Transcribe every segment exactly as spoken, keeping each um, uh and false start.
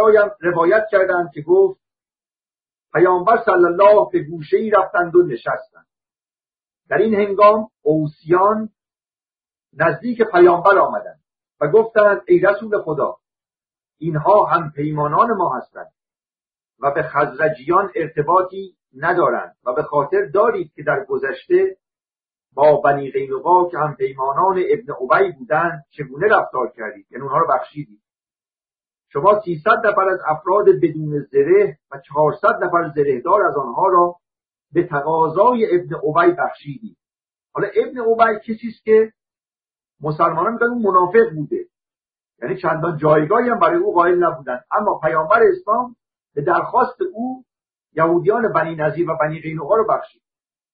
روایتایم روایت کردند که گفت پیامبر صلی الله به گوشه‌ای رفتند و نشستند. در این هنگام اوسیان نزدیک پیامبر آمدند و گفتند ای رسول خدا، اینها هم پیمانان ما هستند و به خزرجیان ارتباطی ندارند و به خاطر دارید که در گذشته با بنی قینقاع که هم پیمانان ابن ابی بودند چگونه رفتار کردید، یعنی اونها رو بخشیدید. شما سیصد نفر از افراد بدون زره و چهارصد نفر زرهدار از آنها را به تقاضای ابن ابی بخشیدید. حالا ابن ابی کسی است که مسلمانان میگن اون منافق بوده، یعنی چندان جایگاهی هم برای او قائل نبودند، اما پیامبر اسلام به درخواست او یهودیان بنی نضیر و بنی قینقاع رو بخشید.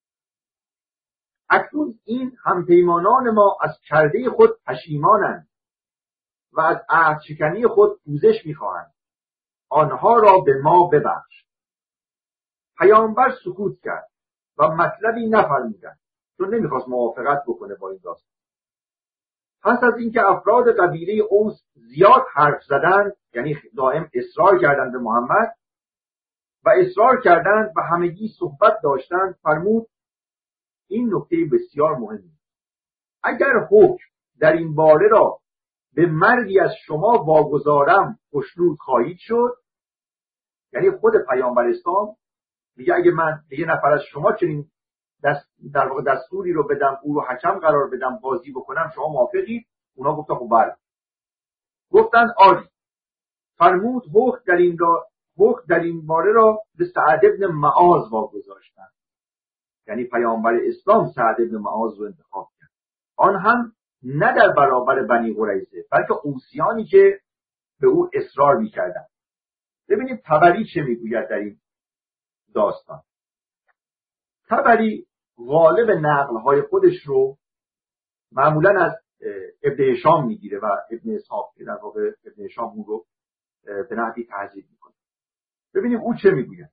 اکنون این همپیمانان ما از کرده خود پشیمانند و از عهد شکنی خود پوزش میخواهند، آنها را به ما ببخش. پیامبر سکوت کرد و مطلبی نفرمودند، چون نمیخواست موافقت بکنه با این داستان. پس از اینکه افراد قبیله اوس زیاد حرف زدند، یعنی دائم اصرار کردند به محمد و اصرار کردند و همگی صحبت داشتند، فرمود این نکته بسیار مهمه. اگر حکم در این باره را به مردی از شما واگذارم خوشنود خواهید شد، یعنی خود پیامبر اسلام میگه اگه من به یه نفر از شما چنین دست در واقع دستوری رو بدم، او رو حکم قرار بدم، بازی بکنم، شما موافقید؟ اونا گفتن خب بله. گفتن عالی. فرمود حکم در این را حکم در این باره را به سعد ابن معاذ واگذاشتند، یعنی پیامبر اسلام سعد ابن معاذ رو انتخاب کرد، آن هم نه در برابر بنی قریظه بلکه اوسیانی که به او اصرار می‌کردند. ببینید طبری چه میگوید در این داستان. طبری غالب نقل‌های خودش رو معمولاً از ابن هشام میگیره و ابن اسحاق، در واقع ابن هشام اون رو به نحوی تهذیب میکنه. ببینیم او چه میگوید.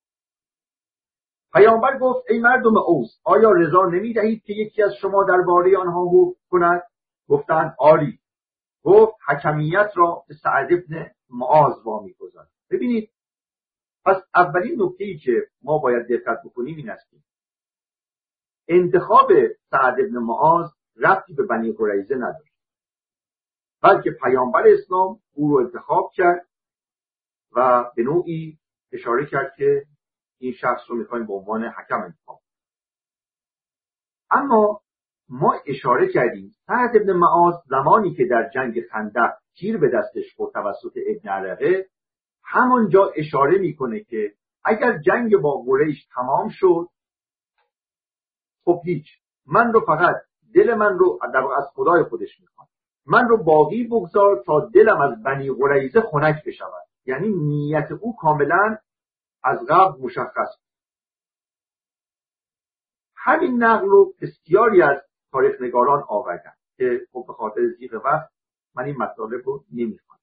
پیامبر گفت ای مردم اوس، آیا رضا نمیدهید که یکی از شما درباره آنها حکم کند؟ گفتند آری. گفت حکمیت را به سعد ابن معاذ وامیگذار. ببینید، پس اولین نکته‌ای که ما باید دقت بکنیم این است که انتخاب سعد ابن معاذ ربطی به بنی قریظه نداشت، بلکه پیامبر اسلام او رو انتخاب کرد و به نوعی اشاره کرد که این شخص رو میخوایم به عنوان حکم انتخاب. اما ما اشاره کردیم سعد ابن معاذ زمانی که در جنگ خندق تیر به دستش خورد توسط ابن عرقه، همانجا اشاره میکنه که اگر جنگ با قریش تمام شد، خب هیچ، من رو فقط دل من رو در واقع از خدای خودش میخواد، من رو باقی بگذار تا دلم از بنی قریظه خنک بشود. یعنی نیت او کاملا از قبل مشخص. همین نقل رو بسیاری از تاریخ نگاران آوردن که خب به خاطر ضیق وقت من این مطالب رو نمیخوام.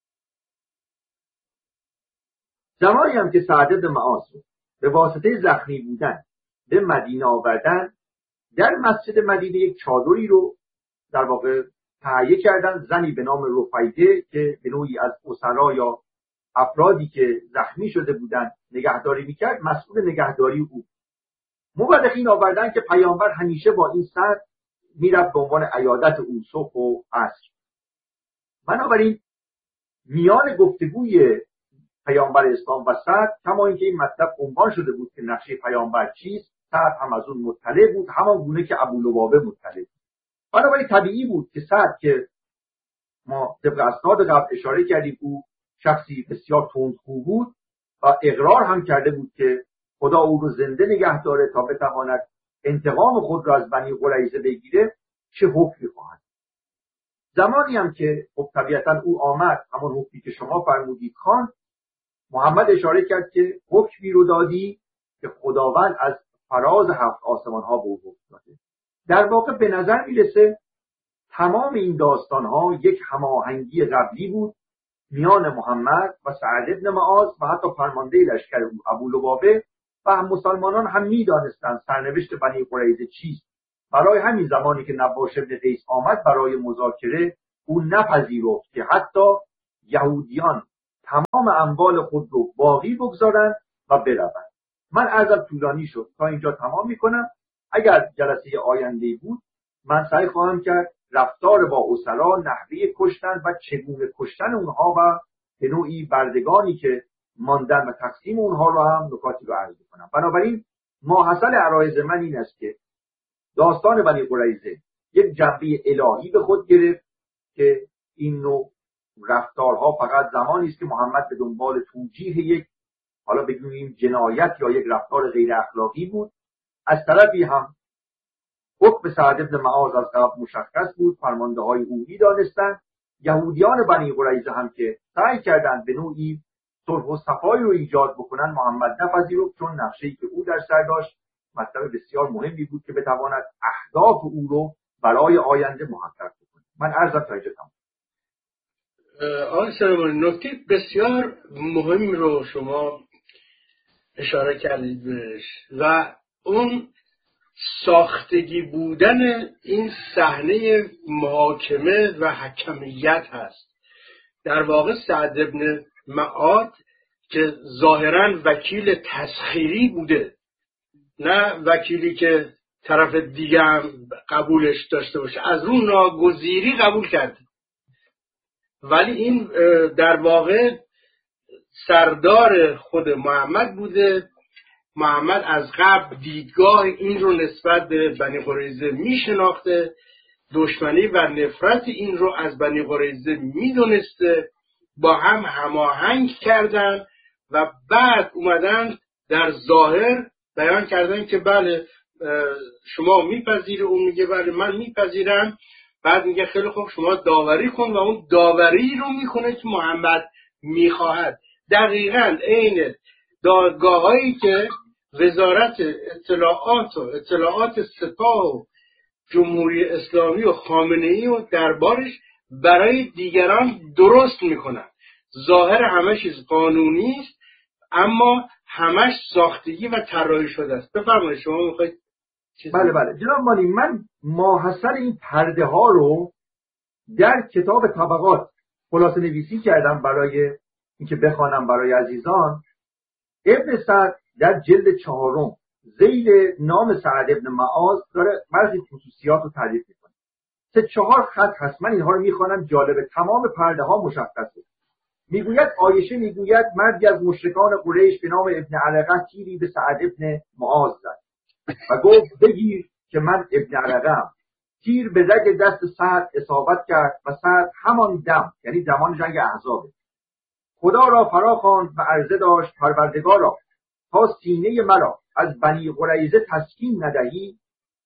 زمانی هم که سعد بن معاذ رو به واسطه زخمی بودن به مدینه آوردن، در مسجد مدینه یک چادری رو در واقع تهیه کردن. زنی به نام رفیده که به نوعی از اسرا یا افرادی که زخمی شده بودن نگهداری میکرد، مسئول نگهداری او. مورخین آوردن که پیامبر همیشه با این سر میرفت به عنوان عیادت او صبح و عصر. بنابراین میان گفتگوی پیامبر اسلام و سعد، کما اینکه این مطلب عنوان شده بود که نقشه پیامبر چیست، سعد هم از اون مطلع بود، همان گونه که ابولبابه مطلع بود. بنابراین طبیعی بود که سعد که ما طبق اسناد قبل اشاره کردیم او شخصی بسیار تندخو بود و اقرار هم کرده بود که خدا او رو زنده نگه داره تا بتواند انتقام خود را از بنی قریظه بگیره، چه حکمی خواهد. زمانی هم که خب طبیعتا او آمد همون حکمی که شما فرمودید خواند، محمد اشاره کرد که حکمی رو دادی که خداوند از فراز هفت آسمان ها به او حکم داده. در واقع به نظر میرسه تمام این داستان ها یک هماهنگی قبلی بود میان محمد و سعد بن معاذ و حتی فرمانده لشکر او ابولبابه، و مسلمانان هم میدانستند سرنوشت بنی قریظه چیست. برای همین زمانی که نباش بن قیس آمد برای مذاکره، او نپذیرفت که حتی یهودیان تمام اموال خود رو باقی بگذارند و بروند. من عرضم طولانی شد، تا اینجا تمام میکنم. اگر جلسه آینده بود من سعی خواهم کرد رفتار با اسرا، نحوه کشتن و چگونه کشتن اونها و به نوعی بردگانی که ماندن و تقسیم اونها رو هم نکاتی رو عرض کنم. بنابراین ماحصل عرایض من این است که داستان بنی قریظه یک جنبه الهی به خود گرفت که این نوع رفتارها فقط زمانی است که محمد به دنبال توجیه یک، حالا بگوییم جنایت یا یک رفتار غیر اخلاقی بود. از طرفی هم حکم سعد بن معاذ از قبل مشخص بود، فرمانده های او می‌دانستند. یهودیان بنی قریظه هم که سعی کردند به نوعی صلح و صفایی رو ایجاد بکنن، محمد نپذیرفت، چون نقشه‌ای که او در سر داشت مطلب بسیار مهمی بود که بتواند اهداف او رو برای آینده محقق کنه. من عرضم تا اینجا تمام. آقای سلیمانی، نکته بسیار مهم رو شما اشاره کردید بهش و اون ساختگی بودن این صحنه محاکمه و حکمیت هست. در واقع سعد بن معاذ که ظاهراً وکیل تسخیری بوده، نه وکیلی که طرف دیگه هم قبولش داشته باشه، از اون ناگزیری قبول کرده، ولی این در واقع سردار خود محمد بوده. محمد از قبل دیدگاه این رو نسبت به بنی قریظه می شناخته، دشمنی و نفرت این رو از بنی قریظه می دونسته، با هم هماهنگ کردن و بعد اومدن در ظاهر بیان کردن که بله شما میپذیری، اون میگه بله من میپذیرم، بعد میگه خیلی خوب شما داوری کن و اون داوری رو میکنه که محمد میخواهد. دقیقاً عین دادگاهایی که وزارت اطلاعات و اطلاعات سپاه و جمهوری اسلامی و خامنه‌ای و دربارش برای دیگران درست میکنن. ظاهر همه چیز قانونی است اما همش ساختگی و طراحی شده است. بفرمایید شما میخواید چیزی؟ بله بله جناب مالی، من ماحصل این پرده ها رو در کتاب طبقات خلاصه نویسی کردم برای اینکه بخوانم برای عزیزان. ابن سعد در جلد چهارم ذیل نام سعد ابن معاذ داره بعضی خصوصیات رو تعریف میکنه. سه چهار خط هست، من اینها رو میخوانم، جالبه، تمام پرده ها مشخصه. میگوید عایشه میگوید مردی از مشرکان قریش به نام ابن علقه تیری به سعد ابن معاذ زد و گفت بگیر که من ابن علقه‌ام. تیر به رگ دست سعد اصابت کرد و سعد همان دم، یعنی زمان جنگ احزاب، خدا را فرا خواند و عرضه داشت پروردگارا تا سینه مرا از بنی قریظه تسکین ندهی،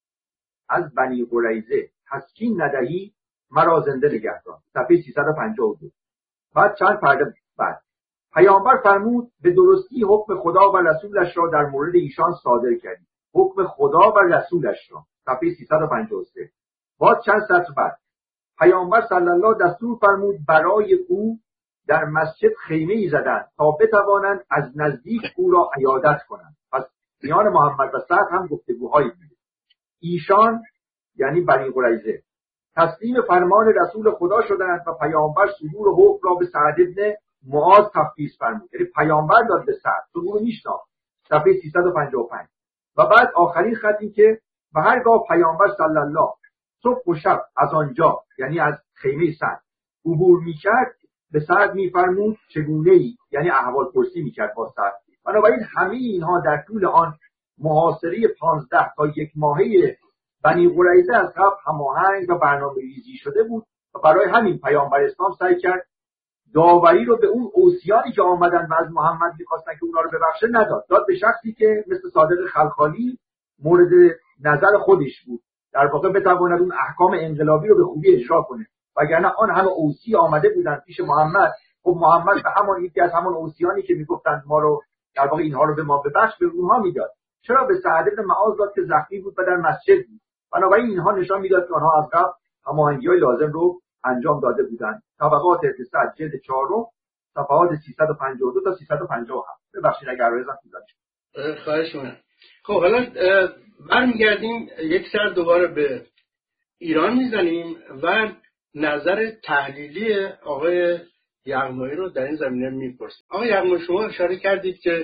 از بنی قریظه تسکین ندهی مرا زنده نگهدار. صفحه سیصد و پنجاه و دو. بعد چند پرده بعد پیامبر فرمود به درستی حکم خدا و رسولش را در مورد ایشان صادر کردی. حکم خدا و رسولش را، صفحه سیصد و پنجاه و سه. بعد چند سطر بعد پیامبر صلی الله دستور فرمود برای او در مسجد خیمه ای زدند تا بتوانند از نزدیک او را عیادت کنند. پس میان محمد و سعد هم گفتگوهایی بود. ایشان یعنی بنی قریظه تسلیم فرمان رسول خدا شدند و پیامبر صدور حکم را به سعد ابن معاذ تفویض فرمود. یعنی پیامبر داد به سعد، صدور رو میشناخت. صفحه سیصد و پنجاه و پنج. و بعد آخرین خط این که و هرگاه پیامبر صلی الله صبح و شب از آنجا، یعنی از خیمه سعد، عبور میکرد به سعد میفرمود چگونه ای، یعنی احوال پرسی میکرد با سعد. بنابراین همه اینها در طول آن محاصره پانزده تا یک ماهه بنی قریظه از قبل هماهنگ و برنامه‌ریزی شده بود و برای همین پیامبر اسلام سعی کرد داوری رو به اون اوصیانی که آمدن و از محمد می‌خواستن که اونا رو ببخشه نداد، داد به شخصی که مثل صادق خلخالی مورد نظر خودش بود، در واقع بتواند اون احکام انقلابی رو به خوبی اجرا کنه. وگرنه آن همه اوصی آمده بودن پیش محمد، خب محمد به همان یکی از همان اوصیانی که میگفتن ما رو در واقع اینها رو به ما ببخش به اونها میداد. چرا به سعد بن معاذ داد که زخمی بود و در مسجد بود؟ بنابراین اینها نشان میداد که آنها از قبل هماهنگی‌های لازم رو انجام داده بودند. طبقات ابن سعد جلد چهارم صفحات سیصد و پنجاه و دو تا سیصد و پنجاه و هفت. ببخشید اگر عرضم طولانی شد. خواهش می‌کنم. خب حالا برمیگردیم یک سر دوباره به ایران میزنیم و نظر تحلیلی آقای یغمایی رو در این زمینه میپرسیم. آقای یغمایی، شما اشاره کردید که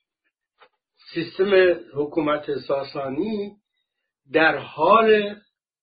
سیستم حکومت ساسانی در حال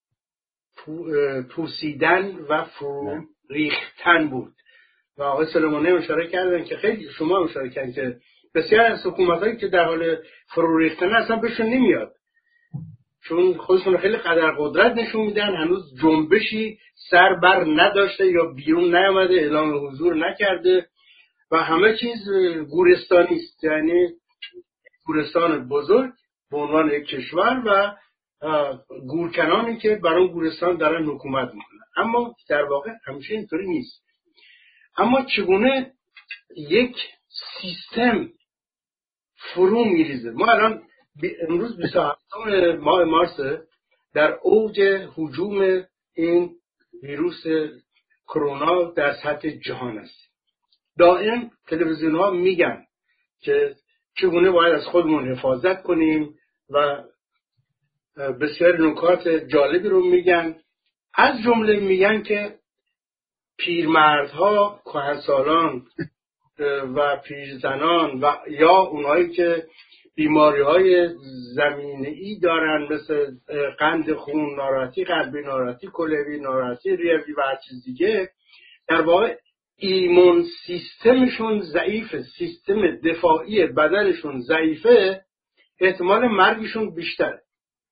پوسیدن و فرو ریختن بود و آقای سلیمانی اشاره کردن که خیلی شما اشاره کردن که بسیار از حکومتایی که در حال فرو ریختن اصلا بهشون نمیاد، چون خودشون خیلی قدر قدرت نشون میدن، هنوز جنبشی سر بر نداشته یا بیرون نیامده، اعلام حضور نکرده و همه چیز گورستانی است، یعنی گورستان بزرگ به عنوان یک کشور و گورکنانی که بر اون گورستان دارن حکومت میکنن. اما در واقع همیشه اینطوری نیست. اما چگونه یک سیستم فرو میریزه؟ ما الان امروز بیست و هفتم ماه مارس در اوج هجوم این ویروس کرونا در سطح جهان است. دائم تلویزیون ها میگن که چگونه باید از خودمون حفاظت کنیم و بسیار نکات جالبی رو میگن. از جمله میگن که پیرمردها، کهنسالان و پیرزنان و یا اونهایی که بیماری های زمینه‌ای دارن مثل قند خون، ناراحتی قلبی، ناراحتی کلیوی، ناراحتی ریوی و هر چیز دیگه، در واقع ایمون سیستمشون ضعیفه، سیستم دفاعی بدنشون ضعیفه، احتمال مرگشون بیشتره.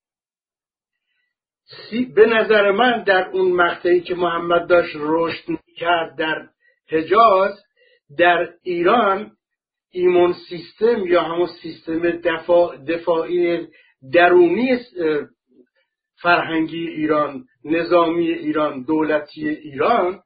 به نظر من در اون مقطعی که محمد داشت رشد می‌کرد در حجاز، در ایران ایمون سیستم یا همون سیستم دفاع دفاعی درونی فرهنگی ایران، نظامی ایران، دولتی ایران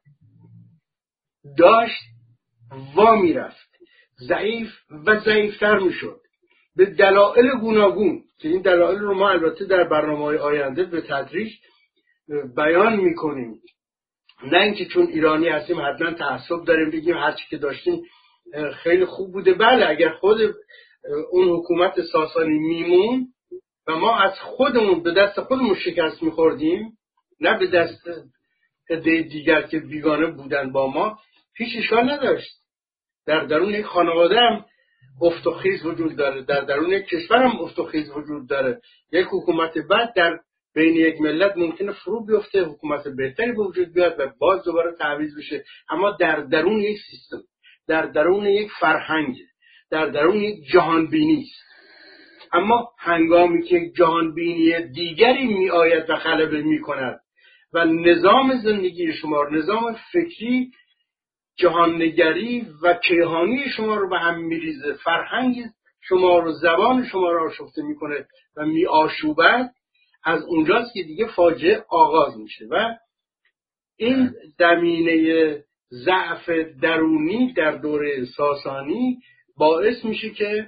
داشت وا میرفت، ضعیف و ضعیفتر میشد به دلایل گوناگون که این دلایل رو ما البته در برنامه‌های آینده به تدریج بیان میکنیم. نه اینکه چون ایرانی هستیم حتما تعصب داریم بگیم هر چی که داشتیم خیلی خوب بوده. بله، اگر خود اون حکومت ساسانی میمون و ما از خودمون به دست خودمون شکست میخوردیم، نه به دست عده دیگر که بیگانه بودن با ما، هیچ اشکال نداشت. در درون یک خانواده هم افت و خیز وجود داره، در درون یک کشور هم افت و خیز وجود داره. یک حکومت بعد در بین یک ملت ممکنه فرو بیفته، حکومت بهتری به وجود بیاد و باز دوباره تعویض بشه. اما در درون یک سیستم، در درون یک فرهنگ، در درون یک جهان بینی است. اما هنگامی که جهان بینی دیگری می آید و غلبه می کند و نظام زندگی شما، نظام فکری، جهان نگری و کیهانی شما رو به هم میریزه، فرهنگ شما رو، زبان شما رو آشفته میکنه و می آشوبد، از اونجاست که دیگه فاجعه آغاز میشه و این زمینه ضعف درونی در دوره ساسانی باعث میشه که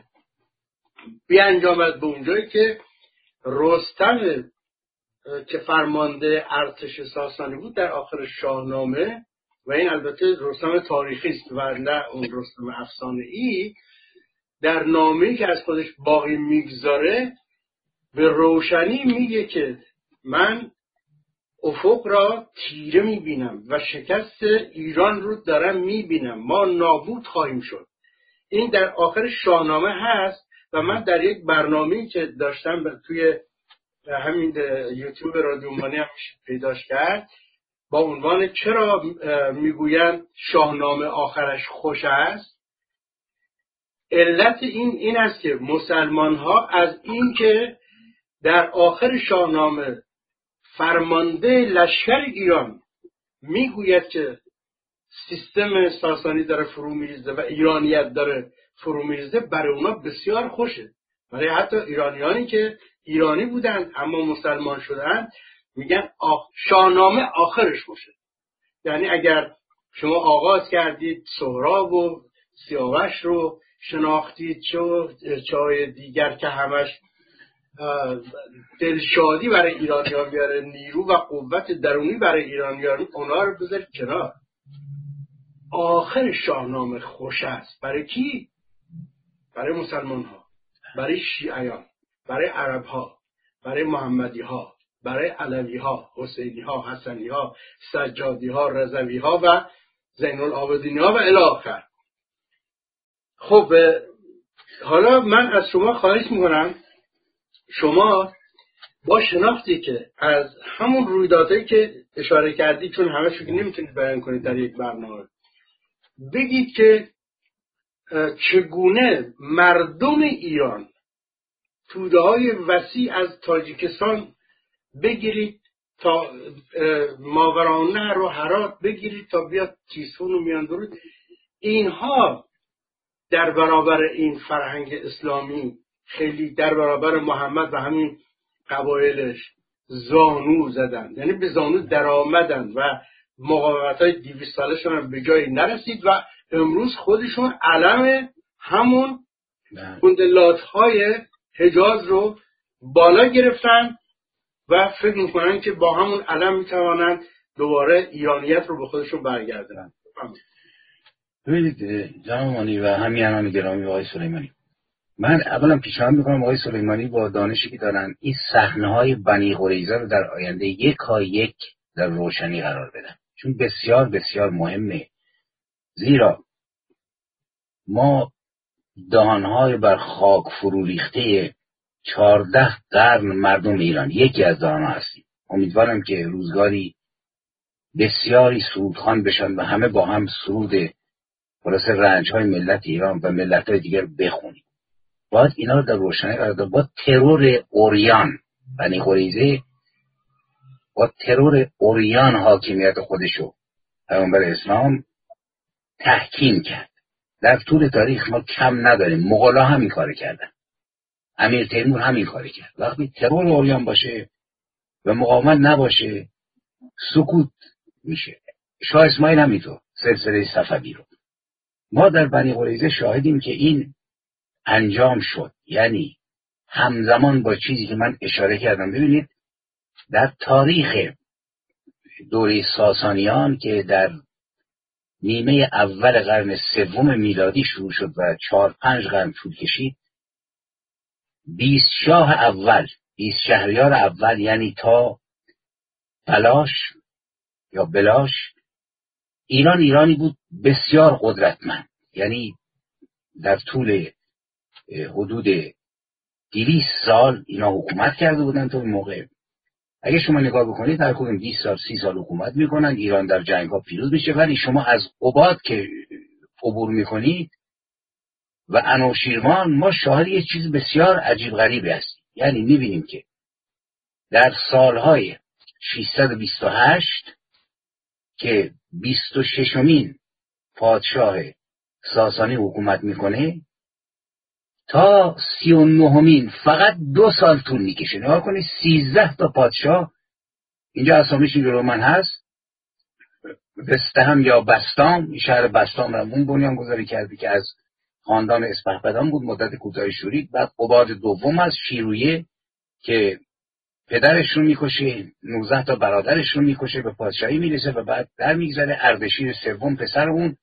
بیانجامد به اونجایی که رستم که فرمانده ارتش ساسانی بود در آخر شاهنامه، و این البته رستم تاریخی است و نه اون رستم افسانه‌ای، در نامه‌ای که از خودش باقی میگذاره به روشنی میگه که من افق را تیره میبینم و شکست ایران رو دارم میبینم، ما نابود خواهیم شد. این در آخر شاهنامه هست و من در یک برنامه‌ای که داشتم توی همین یوتیوب رادیو مانی هم پیداش کرد با عنوان چرا میگویند شاهنامه آخرش خوش است، علت این این است که مسلمان ها از این که در آخر شاهنامه فرمانده لشکر ایران میگوید که سیستم ساسانی داره فرو میریزه و ایرانیت داره فرو میریزه، برای اونا بسیار خوشه. برای حتی ایرانیانی که ایرانی بودن اما مسلمان شدن میگن آخ... شاهنامه آخرش خوشه. یعنی اگر شما آغاز کردید سهراب و سیاوش رو شناختید، چه چای دیگر که همش دلشادی برای ایرانیان بیاره، نیرو و قوت درونی برای ایرانیان، اونا رو بذارید کنار. آخر شاهنامه خوش است. برای کی؟ برای مسلمان ها، برای شیعیان، برای عرب ها، برای محمدی ها، برای علوی ها، حسینی ها، حسنی ها، سجادی ها، رضوی ها و زین العابدین ها و الی آخر. خب حالا من از شما خواهش میکنم شما با شناختی که از همون رویدادهایی که اشاره کردید، چون همه شو که نمیتونید بیان کنید در یک برنامه، بگید که چگونه مردم ایران توده های وسیع از تاجیکستان بگیرید تا ماورانهر و هرات بگیرید تا بیاد تیسفون و میاندرود، اینها در برابر این فرهنگ اسلامی خیلی در برابر محمد و همین قبایلش زانو زدن، یعنی به زانو در آمدن و مقاومت های دیویست سالشون هم به جایی نرسید و امروز خودشون علم همون کندلات های حجاز رو بالا گرفتن و فکر میکنن که با همون علم میتوانند دوباره ایرانیت رو به خودشون برگردونن. ببینید جناب مانی و همیهنان گرامی و آقای سلیمانی، من اولا پیشنهاد میکنم آقای سلیمانی با دانشی که دارن این صحنه‌های بنی قریظه رو در آینده یک ها یک در روشنی قرار بدن، چون بسیار بسیار مهمه. زیرا ما دهانهای بر خاک فرو ریخته چهارده قرن مردم ایران یکی از دهانها هستیم. امیدوارم که روزگاری بسیاری سرودخوان بشن و همه با هم سرود خلاص رنج‌های ملت ایران و ملت‌های دیگر بخونیم. باید اینا رو در روشنی قرار داد. با ترور اوریان بنی قریظه با ترور اوریان حاکمیت خودشو پیامبر اسلام تحکیم کرد. در طول تاریخ ما کم نداریم، مغولا همین کار کردن، امیر تیمور همین کار کرد. وقتی ترور اوریان باشه و مقاومت نباشه سکوت میشه. شاه اسماعیل همینطور سلسله صفوی رو ما در بنی قریظه شاهدیم که این انجام شد. یعنی همزمان با چیزی که من اشاره کردم، ببینید در تاریخ دوره ساسانیان که در نیمه اول قرن سوم میلادی شروع شد و چهار پنج قرن طول کشید، بیست شاه اول، بیست شهریار اول، یعنی تا بلاش یا بلاش، ایران ایرانی بود بسیار قدرتمند. یعنی در طول حدود دویست سال اینا حکومت کرده بودن. تا این موقع اگه شما نگاه بکنید هر کدوم بیست سال سی سال حکومت میکنن، ایران در جنگ ها پیروز میشه، ولی شما از قباد که عبور میکنید و انوشیروان ما شاهد یه چیز بسیار عجیب غریبی هستیم. یعنی میبینیم که در سالهای ششصد و بیست و هشت که بیست و ششمین پادشاه ساسانی حکومت میکنه تا سی و نهمین فقط دو سال طول میکشه. نگاه کنید سیزده تا پادشاه اینجا اسامیش اینجا رومن هست. بستهم یا بستام، شهر بستام را اون بنیان گذاری کرده که از خاندان اسپهبدان بود، مدت کوتاهی شورید. بعد قباد دوم از شیرویه که پدرش رو میکشه، نوزده تا برادرش رو میکشه، به پادشاهی میرسه و بعد در میگذره. اردشیر سوم پسر اون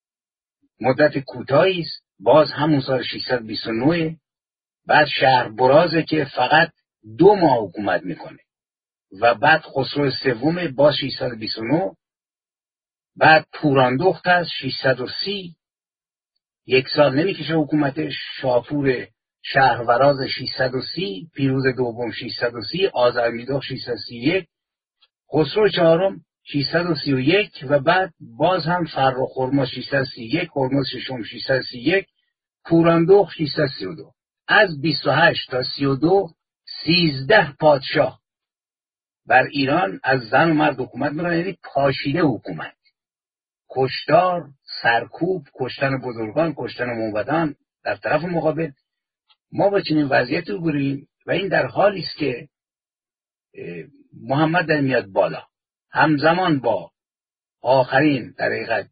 مدت کوتاهی است، باز همون سال ششصد و بیست و نه. بعد شهر برازه که فقط دو ماه حکومت میکنه و بعد خسرو سوم باز ششصد و بیست و نه. بعد پوراندخت هست ششصد و سی، یک سال نمیکشه حکومتش. شاپور شهروراز ششصد و سی، پیروز دوم ششصد و سی، آذرمیدخ ششصد و سی و یک، خسرو چهارم ششصد و سی و یک و بعد باز هم فرخ هرمز ششصد و سی و یک، هرمز ششم ششصد و سی و یک، پوراندخت ششصد و سی و دو. از بیست و هشت تا سی و دو سیزده پادشاه بر ایران از زن و مرد حکومت میکنن. یعنی پاشیده حکومت، کشتار، سرکوب، کشتن بزرگان، کشتن موبدان. در طرف مقابل ما با چنین وضعیتی روبرویم و این در حالی است که محمد در میاد بالا، همزمان با آخرین در حقیقت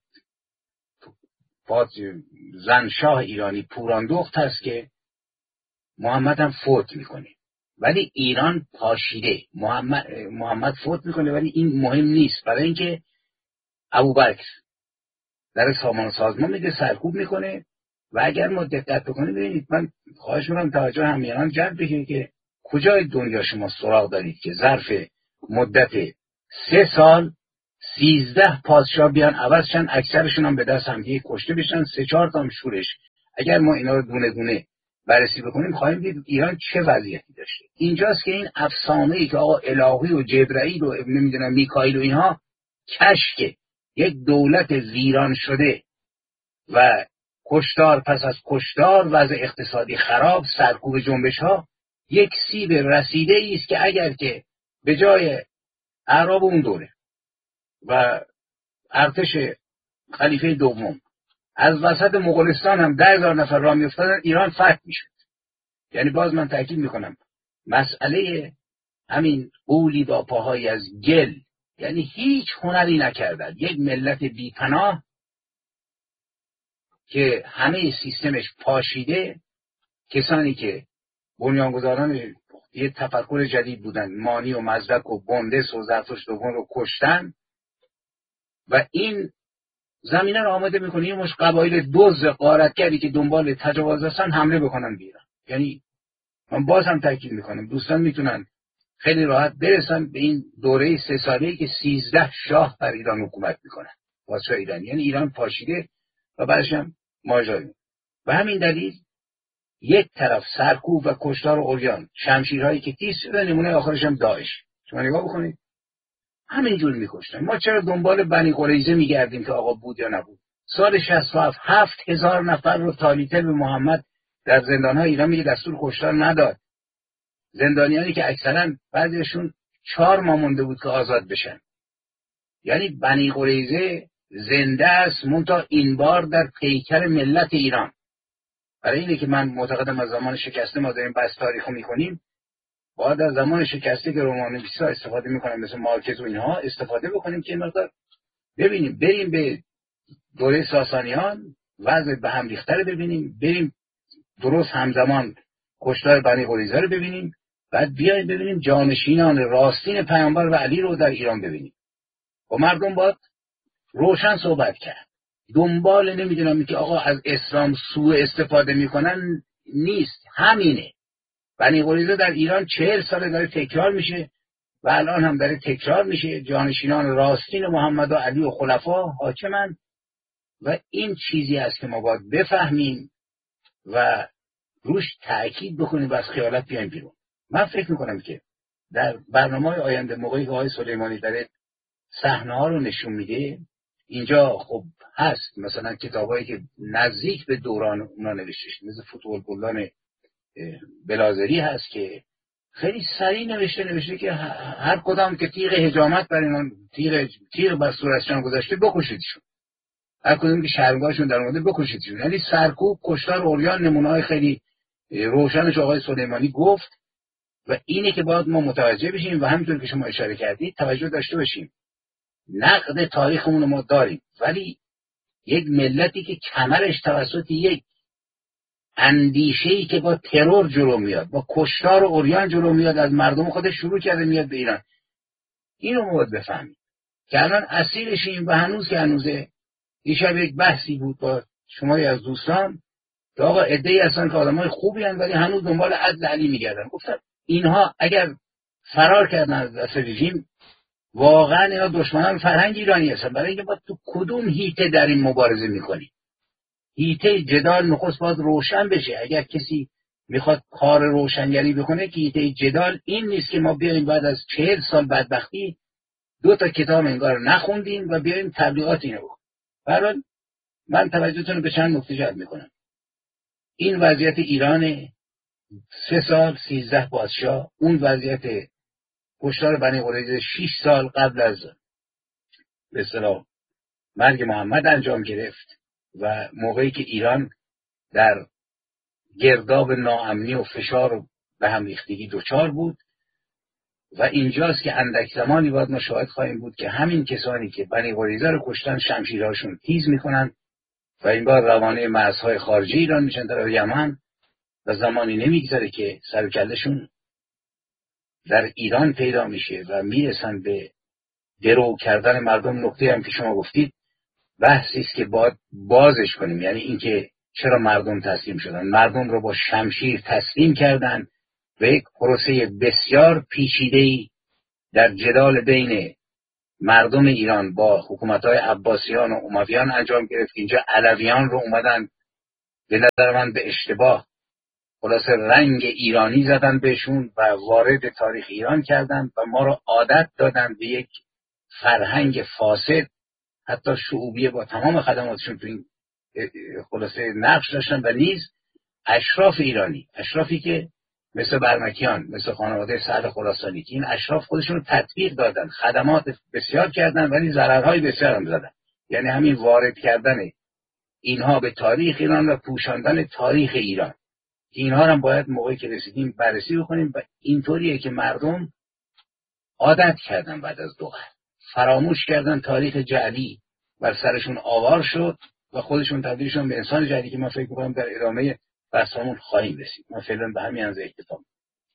زن شاه ایرانی پوراندخت هست که محمد هم فوت میکنه. ولی ایران پاشیده، محمد, محمد فوت میکنه، ولی این مهم نیست، برای اینکه ابوبکر در سامان سازمان میده، سرکوب میکنه. و اگر ما دقت بکنیم ببینید، من خواهش میکنم توجه همیهنان جلب بشه که کجای دنیا شما سراغ دارید که ظرف مدت سه سال سیزده پادشاه بیان عوضشن، اکثرشون هم به دست همدیگه کشته بشن، سه چهار تا هم شورش. اگر ما اینا رو دونه دونه بررسی بکنیم خواهیم دید ایران چه وضعیتی داشته. اینجاست که این افسانه‌ای که آقا الهی و جبرئیل و نمیدونم میکائیل و اینها کشک یک دولت ویران شده و کشتار پس از کشتار، وضع اقتصادی خراب، سرکوب جنبش ها، یک سیب رسیده ای است که اگر که به جای اعراب اون دوره و ارتش خلیفه دوم از وسط مغولستان هم ده هزار نفر راه میافتادن، ایران فتح میشد. یعنی باز من تاکید میکنم مسئله همین قولی با پاهایی از گل، یعنی هیچ هنری نکردن، یک ملت بی‌پناه که همه سیستمش پاشیده، کسانی که بنیانگذاران یه تفکر جدید بودن، مانی و مزدک و بندس و زرتشت دوم رو کشتن و این زمینه رو آماده میکنه یه مش قبایل دزد غارتگری که دنبال تجاوز هستن حمله بکنن بیرن. یعنی من باز هم تاکید میکنم دوستان میتونن خیلی راحت برسن به این دوره سه ساله‌ای که سیزده شاه بر ایران حکومت میکنن، پادشاه ایران، یعنی ایران پاشیده و بعدش هم ماجرا. و همین دلیل یک طرف سرکوب و کشتار و عریان، شمشیرهایی که تیز شده، نمونه آخرش هم داعش. شما نگاه بکنید همینجور میکشتن. ما چرا دنبال بنی قریظه میگردیم که آقا بود یا نبود؟ سال شصت و هفت هفت هزار نفر رو تالیتل به محمد در زندانهای ایران میگه دستور کشتار نداد. زندانیانی که اکثرا بعضیشون چهار ماه مونده بود که آزاد بشن. یعنی بنی قریظه زنده است، منتها این بار در پیکر ملت ایران. برای اینه که من معتقدم از زمان شکسته ما داریم بحث تاریخو میکنیم، باید از زمان شکسته که رمان‌نویسا استفاده میکنن مثل مارکز و اینها استفاده بکنیم که این مقدار ببینیم، بریم به دوره ساسانیان وضع به هم ریخته رو ببینیم، بریم درست همزمان کشتار بنی قریظه رو ببینیم، بعد بیایم ببینیم جانشینان راستین پیامبر و علی رو در ایران ببینیم. و مردم باید روشن صحبت کرد. دنبال نمیدونم که آقا از اسلام سوء استفاده میکنن نیست، همینه. بنی قریظه در ایران چهل ساله داره تکرار میشه و الان هم داره تکرار میشه. جانشینان راستین محمد و علی و خلفا حاکمن و این چیزی است که ما باید بفهمیم و روش تأکید بکنیم و از خیالت بیایم بیرون. من فکر میکنم که در برنامه آینده موقعی که آقای سلیمانی داره صحنه ها رو نشون میده، اینجا خب هست مثلا کتابایی که نزدیک به دوران اونا نوشته شده، مثل فتوح البلدان بلازری هست که خیلی سریع نوشته نوشته که هر کدام که تیغ حجامت بر اینا تیغ تیغ بر صورتشان گذاشته بکشیدشون، هر کدوم که شرمگاهشون در اومده بکشیدشون. یعنی سرکوب، کشتار، عریان نمونه‌های خیلی روشنش آقای سلیمانی گفت و اینه که باید ما متوجه بشیم و همینطور که شما اشاره کردید توجه داشته باشیم. نقد تاریخمون رو ما داریم، ولی یک ملتی که کمرش توسط یک اندیشه‌ای که با ترور جلو میاد، با کشتار و عریان جلو میاد، از مردم خودش شروع کرده میاد به ایران، اینو ما باید بفهمیم که الان اسیرشیم. و هنوز که هنوزه دیشب یک بحثی بود با شماری از دوستان که آقا عده‌ای هستن که آدمای خوبی هستن ولی هنوز دنبال عدل علی میگردن. گفتم اینها اگر فرار کردن از دست رژیم واقعا اینا دشمنان فرهنگ ایرانی هستن. برای اینکه باید تو کدوم هیته در این مبارزه میکنی؟ هیته جدال نخست باید روشن بشه. اگر کسی میخواد کار روشنگری بکنه که هیته جدال این نیست که ما بیایم بعد از چهل سال بدبختی دو تا کتاب انگار نخوندیم و بیایم تبلیغات اینو بکنیم. برای من توجهتون رو به چند نکته جلب میکنم. این وضعیت ایران سه سال سیزده پادشاه، اون وضعیت کشتار بنی قریظه شش سال قبل از به اصطلاح مرگ محمد انجام گرفت و موقعی که ایران در گرداب ناامنی و فشار و به هم ریختگی دچار بود و اینجاست که اندک زمانی باید ما شاهد خواهیم بود که همین کسانی که بنی قریظه رو کشتن شمشیرهاشون تیز میکنن و این بار روانه مرزهای خارجی ایران میشن طرف یمن و زمانی نمیگذره که سر و کلهشون در ایران پیدا میشه و میرسن به درو کردن مردم. نکته هم که شما گفتید بحثی است که باید بازش کنیم، یعنی اینکه چرا مردم تسلیم شدن. مردم رو با شمشیر تسلیم کردن و یک پروسه بسیار پیچیده‌ای در جدال بین مردم ایران با حکومت‌های عباسیان و امویان انجام گرفت. اینجا علویان رو اومدن به نظر من به اشتباه خلاصه رنگ ایرانی زدن بهشون و وارد تاریخ ایران کردن و ما رو عادت دادن به یک فرهنگ فاسد، حتی شعوبیه با تمام خدماتشون تو این خلاصه نقش داشتن. و نیز اشراف ایرانی، اشرافی که مثل برمکیان، مثل خانواده سعد خراسانی، که این اشراف خودشون رو تطبیق دادن، خدمات بسیار کردن ولی ضررهای بسیار هم زدن. یعنی همین وارد کردن اینها به تاریخ ایران و پوشاندن تاریخ ایران، اینها هم باید موقعی که رسیدیم بررسی بکنیم. و اینطوریه که مردم عادت کردن بعد از دو قرن، فراموش کردن تاریخ جعلی بر سرشون آوار شد و خودشون تبدیل شدن به انسان جعلی که من فکر می‌کنم در ادامه بحثمون خواهیم رسید. من فعلا به همین اندازه اکتفا می‌کنم.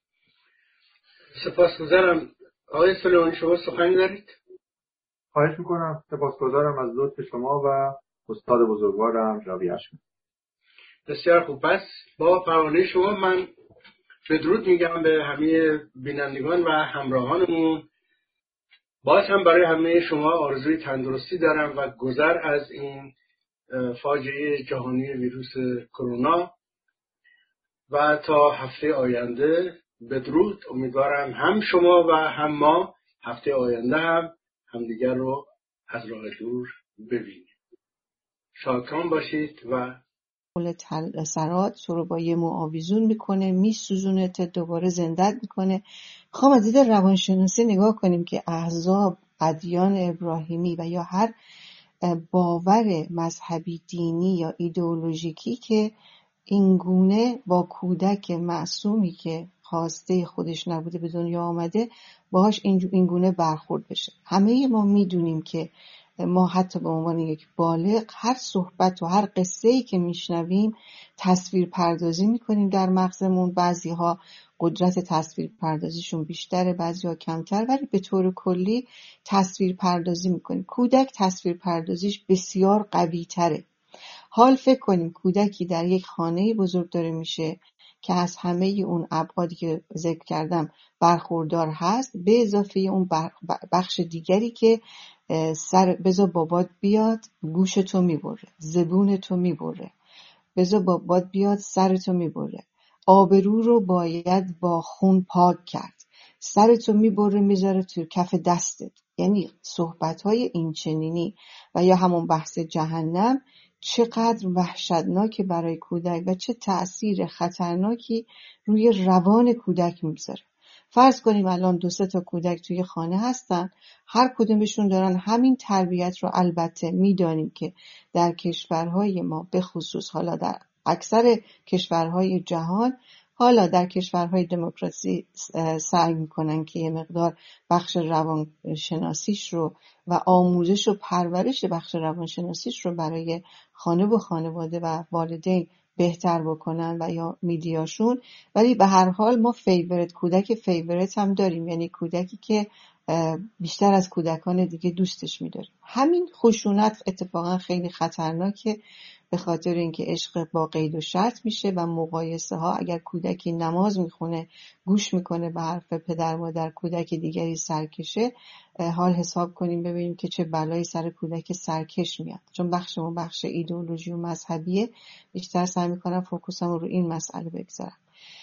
سپاسگزارم. آقای سلیمانی شما سخنی دارید؟ خواهش میکنم. سپاسگزارم از لطف شما و استاد بزرگوارم جناب اشکان. بسیار خوب. پس با فرمایش شما من بدرود میگم به همه بینندگان و همراهانمون. باز هم برای همه شما آرزوی تندرستی دارم و گذر از این فاجعه جهانی ویروس کرونا و تا هفته آینده بدرود. امیدوارم هم شما و هم ما هفته آینده هم همدیگر رو از راه دور ببینیم. شادکام باشید. و تل سرات تو رو با یه معاویزون میکنه، میسوزونه تا دوباره زندت میکنه. خواهم از دید روانشناسی نگاه کنیم که احزاب، ادیان ابراهیمی و یا هر باور مذهبی، دینی یا ایدئولوژیکی که اینگونه با کودک معصومی که خواسته خودش نبوده به دنیا آمده باهاش اینگونه برخورد بشه. همه ما میدونیم که ما حتی به عنوان یک بالغ هر صحبت و هر قصه‌ای که میشنویم تصویر پردازی میکنیم در مغزمون. بعضی ها قدرت تصویر پردازیشون بیشتره، بعضی ها کمتر، ولی به طور کلی تصویر پردازی میکنیم. کودک تصویر پردازیش بسیار قوی تره. حال فکر کنیم کودکی در یک خانه بزرگ داره میشه که از همه اون ابعادی که ذکر کردم برخوردار هست، به اضافه اون بخش دیگری که سر بذار بابات بیاد گوشتو میبره، زبونتو میبره، بذار بابات بیاد سرتو میبره، آبرو رو باید با خون پاک کرد، سرتو میبره میذاره تو کف دستت. یعنی صحبت‌های این چنینی و یا همون بحث جهنم چقدر وحشتناک برای کودک و چه تأثیر خطرناکی روی روان کودک میذاره. فرض کنیم الان دو سه تا کودک توی خانه هستن، هر کدومشون دارن همین تربیت رو. البته میدانیم که در کشورهای ما به خصوص، حالا در اکثر کشورهای جهان، حالا در کشورهای دموکراسی سعی میکنن که یه مقدار بخش روانشناسیش رو و آموزش و پرورش بخش روانشناسیش رو برای خانه و خانواده و والدین بهتر بکنن و یا میدیاشون. ولی به هر حال ما فیورت کودک فیورت هم داریم، یعنی کودکی که بیشتر از کودکان دیگه دوستش می‌داریم. همین خشونت اتفاقا خیلی خطرناکه، به خاطر اینکه عشق با قید و شرط میشه و مقایسه ها. اگر کودکی نماز میخونه، گوش میکنه به حرف پدر مادر، کودک دیگری سرکشه، حال حساب کنیم ببینیم که چه بلایی سر کودک سرکش میاد. چون بخشمون بخش ایدئولوژی و مذهبیه، بیشتر سعی میکنم فوکوسم رو این مسئله بگذارم.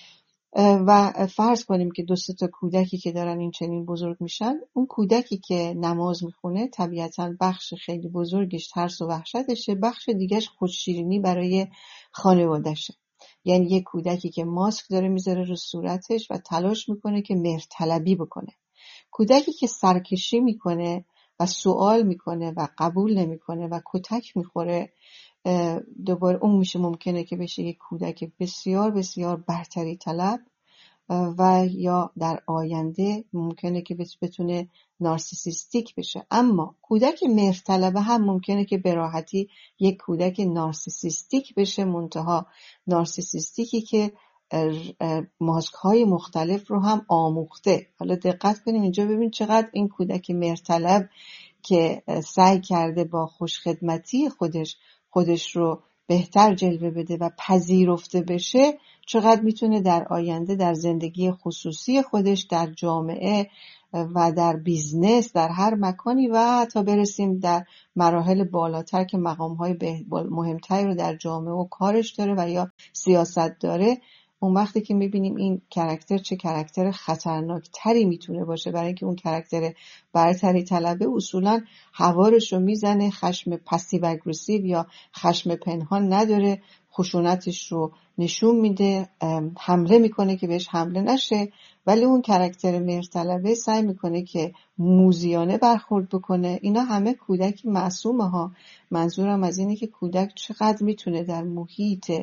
و فرض کنیم که دو سه تا کودکی که دارن این چنین بزرگ میشن، اون کودکی که نماز میخونه طبیعتاً بخش خیلی بزرگش ترس و وحشتشه، بخش دیگهش خودشیرینی برای خانوادهشه. یعنی یک کودکی که ماسک داره میذاره رو صورتش و تلاش میکنه که مهرطلبی بکنه. کودکی که سرکشی میکنه و سوال میکنه و قبول نمیکنه و کتک میخوره، دوباره اون میشه ممکنه که بشه یک کودک بسیار بسیار برتری طلب و یا در آینده ممکنه که بتونه نارسیسیستیک بشه. اما کودک مهرطلب هم ممکنه که به راحتی یک کودک نارسیسیستیک بشه، منتها نارسیسیستیکی که ماسک های مختلف رو هم آموخته. حالا دقت کنیم اینجا ببین چقدر این کودک مهرطلب که سعی کرده با خوشخدمتی خودش خودش رو بهتر جلوه بده و پذیرفته بشه، چقدر میتونه در آینده در زندگی خصوصی خودش در جامعه و در بیزنس، در هر مکانی و تا برسیم در مراحل بالاتر که مقام‌های مهمتری رو در جامعه و کارش داره و یا سیاست داره، اون وقتی که میبینیم این کاراکتر چه کاراکتر خطرناک تری میتونه باشه، برای اینکه اون کاراکتر برتری طلبه اصولا هوارش رو میزنه، خشم پسیو اگریسیو یا خشم پنهان نداره، خشونتش رو نشون میده، حمله میکنه که بهش حمله نشه. ولی اون کاراکتر مهرطلبه سعی میکنه که موذیانه برخورد بکنه. اینا همه کودک معصومه ها. منظورم از اینه که کودک چقدر میتونه در محیط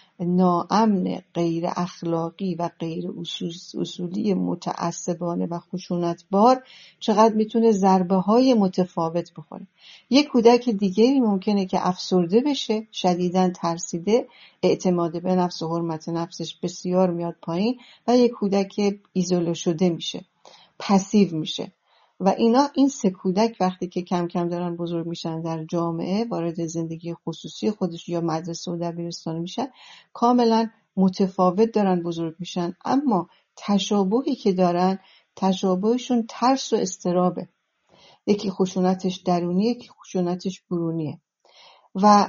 ناامن، غیر اخلاقی و غیر اصولی، متعصبانه و خشونتبار، چقدر میتونه ضربه های متفاوت بخوره. یک کودک دیگه ممکنه که افسرده بشه، شدیداً ترسیده، اعتماد به نفس و حرمت نفسش بسیار میاد پایین و یک کودک ایزوله شده میشه، پسیو میشه. و اینا این سه کودک وقتی که کم کم دارن بزرگ میشن در جامعه، وارد زندگی خصوصی خودش یا مدرسه و دبیرستان میشن، کاملا متفاوت دارن بزرگ میشن، اما تشابهی که دارن، تشابهشون ترس و اضطرابه. یکی خشونتش درونیه، یکی خشونتش برونیه. و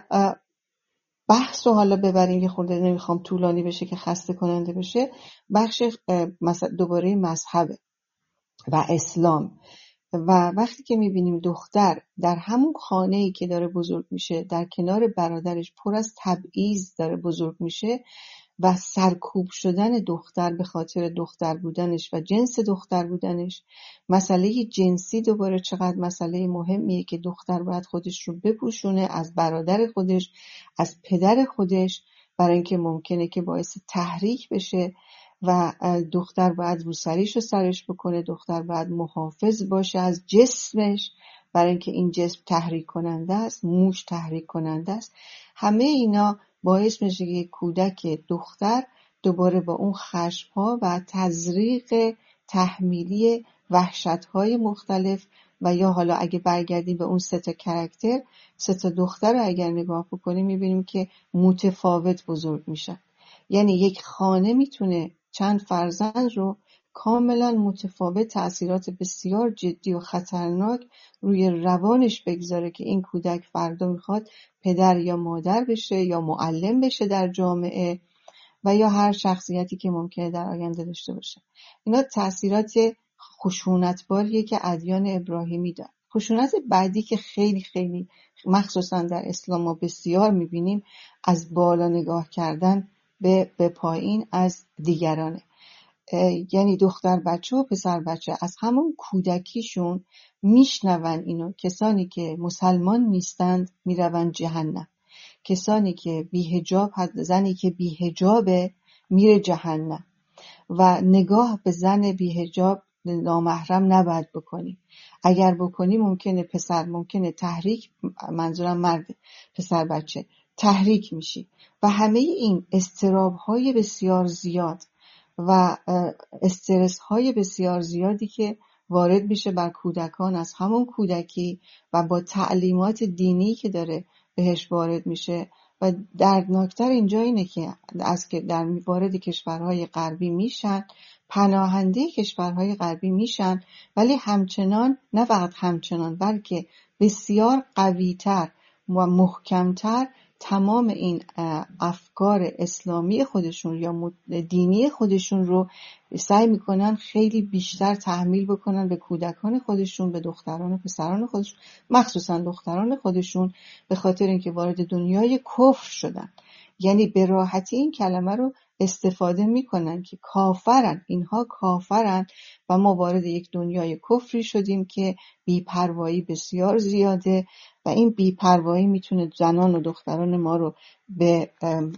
بحث رو حالا ببریم، یه خورده نمیخوام طولانی بشه که خسته کننده بشه. بخش دوباره مذهبه و اسلام. و وقتی که میبینیم دختر در همون خانه‌ای که داره بزرگ میشه، در کنار برادرش پر از تبعیض داره بزرگ میشه و سرکوب شدن دختر به خاطر دختر بودنش و جنس دختر بودنش، مسئله جنسی دوباره چقدر مسئله مهمیه که دختر باید خودش رو بپوشونه از برادر خودش، از پدر خودش، برای اینکه ممکنه که باعث تحریک بشه و دختر باید روسریش رو سرش بکنه، دختر باید محافظ باشه از جسمش برای اینکه این جسم تحریک کننده است، موش تحریک کننده است. همه اینا باعث میشه که کودک دختر دوباره با اون خشم‌ها و تزریق تحمیلی وحشت‌های مختلف و یا حالا اگه برگردیم به اون سه تا کاراکتر، سه تا دختر رو اگر نگاه بکنیم میبینیم که متفاوت بزرگ میشن. یعنی یک خانه میتونه چند فرزند رو کاملا متفاوت تأثیرات بسیار جدی و خطرناک روی روانش بگذاره که این کودک فردا میخواد پدر یا مادر بشه یا معلم بشه در جامعه و یا هر شخصیتی که ممکنه در آینده داشته باشه. اینا تأثیرات خشونتباریه که ادیان ابراهیمی داره. خشونت بعدی که خیلی خیلی مخصوصا در اسلام ما بسیار میبینیم، از بالا نگاه کردن به, به پایین از دیگرانه. یعنی دختر بچه و پسر بچه از همون کودکیشون میشنون اینو، کسانی که مسلمان نیستند میروند جهنم، کسانی که بی‌حجاب، زنی که بی‌حجابه میره جهنم و نگاه به زن بی‌حجاب نامحرم نباید بکنی، اگر بکنی ممکنه پسر ممکنه تحریک، منظورم مرد، پسر بچه تحریک میشی. و همه این اضطراب‌های بسیار زیاد و استرس های بسیار زیادی که وارد میشه بر کودکان از همون کودکی و با تعلیمات دینی که داره بهش وارد میشه. و دردناکتر اینجا اینه که از که در وارد کشورهای غربی میشن، پناهنده کشورهای غربی میشن، ولی همچنان، نه فقط همچنان، بلکه بسیار قویتر و محکمتر تمام این افکار اسلامی خودشون یا دینی خودشون رو سعی میکنن خیلی بیشتر تحمیل بکنن به کودکان خودشون، به دختران و پسران خودشون، مخصوصا دختران خودشون، به خاطر اینکه وارد دنیای کفر شدن. یعنی به راحتی این کلمه رو استفاده میکنن که کافرن، اینها کافرن و ما وارد یک دنیای کفری شدیم که بی‌پروایی بسیار زیاده و این بی‌پروایی میتونه زنان و دختران ما رو به ام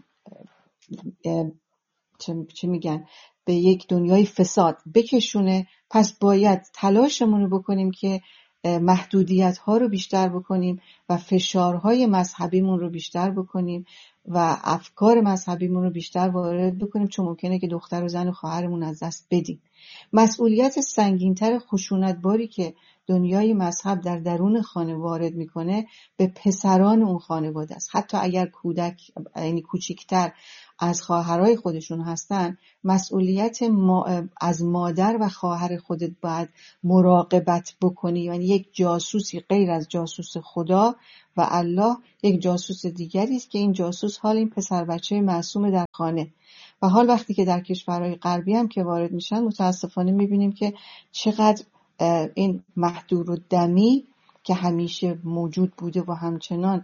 ام چه میگن به یک دنیای فساد بکشونه. پس باید تلاشمون رو بکنیم که محدودیت ها رو بیشتر بکنیم و فشارهای مذهبیمون رو بیشتر بکنیم و افکار مذهبیمون رو بیشتر وارد بکنیم، چون ممکنه که دختر و زن و خواهرمون از دست بدیم. مسئولیت سنگین‌تر خشونتباری که دنیای مذهب در درون خانه وارد میکنه به پسران اون خانواده است. حتی اگر کودک یعنی کوچیکتر از خواهرای خودشون هستن، مسئولیت ما از مادر و خواهر خودت باید مراقبت بکنی. یعنی یک جاسوسی غیر از جاسوس خدا و الله، یک جاسوس دیگری است که این جاسوس حال این پسر بچه معصوم در خانه. و حال وقتی که در کشورهای غربی هم که وارد میشن، متاسفانه میبینیم که چقدر این محدودالدمی که همیشه موجود بوده و همچنان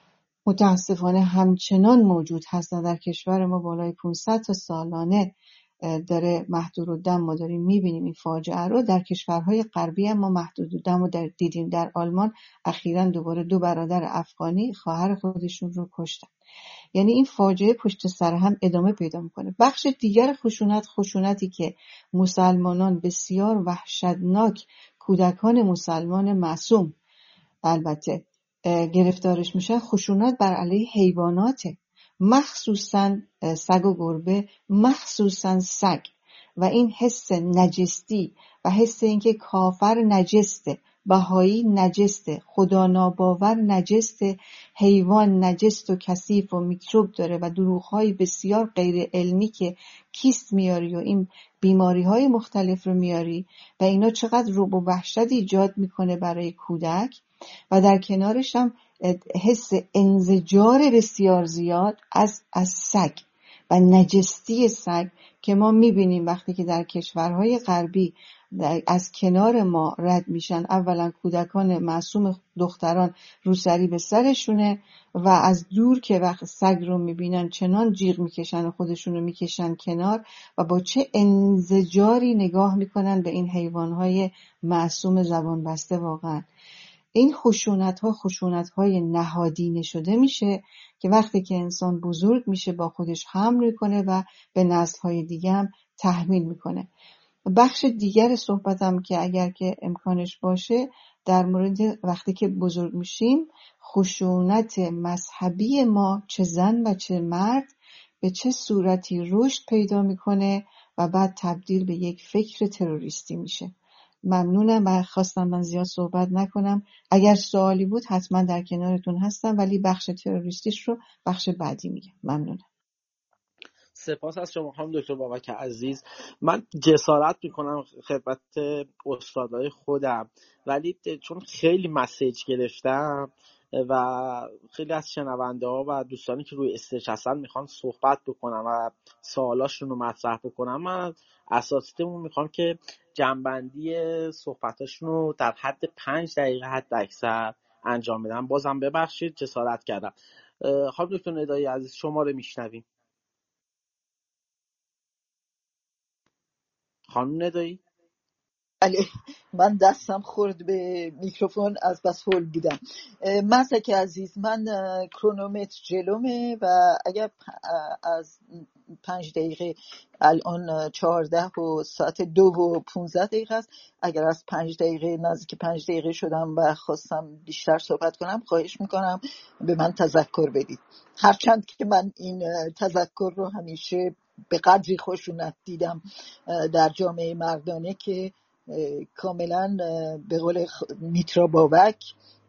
متاسفانه همچنان موجود هست. در کشور ما بالای پانصد تا سالانه داره محدودالدم ما داریم میبینیم این فاجعه رو. در کشورهای غربی هم ما محدودالدم رو در دیدیم. در آلمان اخیراً دوباره دو برادر افغانی خواهر خودشون رو کشتن. یعنی این فاجعه پشت سر هم ادامه پیدا میکنه. بخش دیگر خشونت، خشونتی که مسلمانان بسیار وحشتناک، کودکان مسلمان معصوم البته گرفتارش میشن، خشونت بر علیه حیواناته، مخصوصا سگ و گربه، مخصوصا سگ. و این حس نجستی و حس اینکه کافر نجسته، بهایی نجسته، خدا ناباور نجسته، حیوان نجست و کثیف و میکروب داره و دروغ‌های بسیار غیر علمی که کیست میاری و این بیماری‌های مختلف رو میاری و اینا چقدر رعب و وحشت ایجاد میکنه برای کودک. و در کنارش هم حس انزجار بسیار زیاد از از سگ و نجستی سگ که ما میبینیم وقتی که در کشورهای غربی از کنار ما رد میشن، اولا کودکان معصوم دختران روسری به سرشونه و از دور که وقت سگ رو میبینن چنان جیغ میکشن و خودشون رو میکشن کنار و با چه انزجاری نگاه میکنن به این حیوانهای معصوم زبان بسته. واقعا این خشونت ها خشونت های نهادینه شده میشه که وقتی که انسان بزرگ میشه با خودش حمل میکنه و به نسل های دیگه هم تحمیل میکنه. بخش دیگر صحبتم که اگر که امکانش باشه در مورد وقتی که بزرگ میشیم، خشونت مذهبی ما چه زن و چه مرد به چه صورتی رشد پیدا میکنه و بعد تبدیل به یک فکر تروریستی میشه. ممنونم و خواستم من زیاد صحبت نکنم. اگر سوالی بود حتما در کنارتون هستم، ولی بخش تروریستیش رو بخش بعدی میگم. ممنونم. سپاس از شما خانم دکتر بابک عزیز. من جسارت میکنم خدمت استادای خودم، ولی چون خیلی مسیج گرفتم و خیلی از شنونده ها و دوستانی که روی استیج هستن میخوان صحبت بکنم و سوالاشون رو مطرح بکنم، من اساتیدمون میخوام که جنبندی صحبتاشون رو در حد پنج دقیقه حد اکثر انجام بدم. بازم ببخشید جسارت کردم. خانم دکتر ندایی عزیز شما رو میشنویم. خانم ندایی؟ بله، من دستم خورد به میکروفون از بس هول بودم. مسک عزیز، من کرونومتر جلومه و اگر از پنج دقیقه الان چهارده و ساعت دو و پونزده دقیقه است، اگر از پنج دقیقه نزدیک پنج دقیقه شدم و خواستم بیشتر صحبت کنم، خواهش میکنم به من تذکر بدید. هرچند که من این تذکر رو همیشه به قدری خشونت دیدم در جامعه مردانه که کاملا به قول میترا بابک